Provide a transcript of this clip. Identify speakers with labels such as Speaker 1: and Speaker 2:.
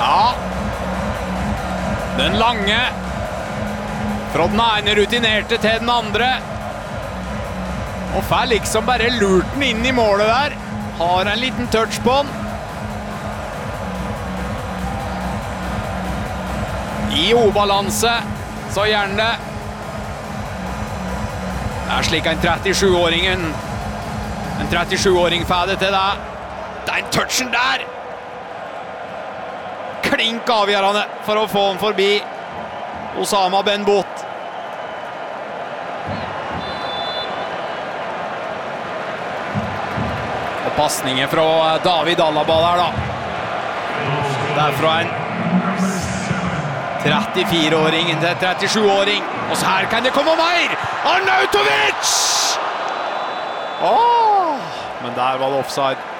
Speaker 1: Ja. Den lange. Fra den ene rutinerte til den andre. Og får liksom bare lurt den inn i målet der. Har en liten touch på den. I obalanse, så gjerne det. Det er slik en 37-åringen. En 37-åring får det til deg. Det er en touchen der. Klink avgjørende for å få den forbi Osama Ben Bout. Og passningen fra David Alaba der da. Det er fra en 34-åring til 37-åring. Og så her kan det komme mer! Arnautovic! Men der var det offside.